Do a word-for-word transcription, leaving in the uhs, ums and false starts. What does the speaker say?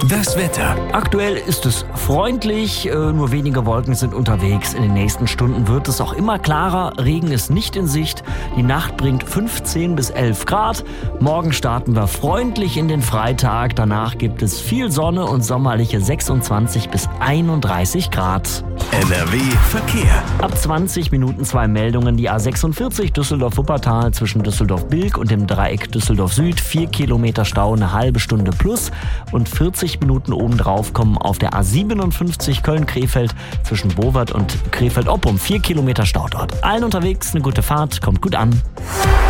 Das Wetter. Aktuell ist es freundlich, äh, nur wenige Wolken sind unterwegs. In den nächsten Stunden wird es auch immer klarer. Regen ist nicht in Sicht. Die Nacht bringt fünfzehn bis elf Grad. Morgen starten wir freundlich in den Freitag. Danach gibt es viel Sonne und sommerliche sechsundzwanzig bis einunddreißig Grad. N R W Verkehr. Ab zwanzig Minuten zwei Meldungen. Die A sechsundvierzig Düsseldorf-Wuppertal zwischen Düsseldorf-Bilk und dem Dreieck Düsseldorf-Süd. Vier Kilometer Stau, eine halbe Stunde plus. Und vierzig Minuten obendrauf kommen auf der A siebenundfünfzig Köln-Krefeld zwischen Bowert und Krefeld-Oppum. Vier Kilometer Stau dort. Allen unterwegs eine gute Fahrt, kommt gut an.